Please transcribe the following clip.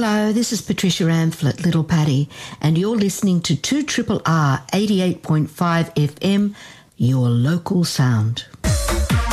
Hello, this is Patricia Amphlett, Little Patty, and you're listening to 2RRR 88.5 FM, your local sound.